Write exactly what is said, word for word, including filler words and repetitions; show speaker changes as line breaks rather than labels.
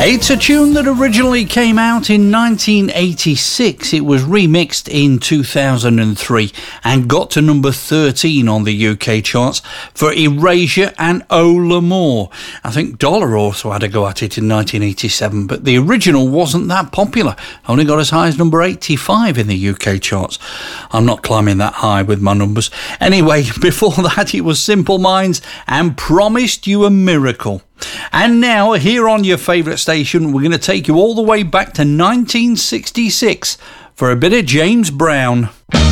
It's a tune that originally came out in nineteen eighty-six. It was remixed in two thousand three and got to number thirteen on the U K charts for Erasure and Oh L'Amour. I think Dollar also had a go at it in nineteen eighty-seven, but the original wasn't that popular. Only got as high as number eighty-five in the U K charts. I'm not climbing that high with my numbers. Anyway, before that it was Simple Minds and Promised You a Miracle. And now, here on your favourite station, we're going to take you all the way back to nineteen sixty-six for a bit of James Brown.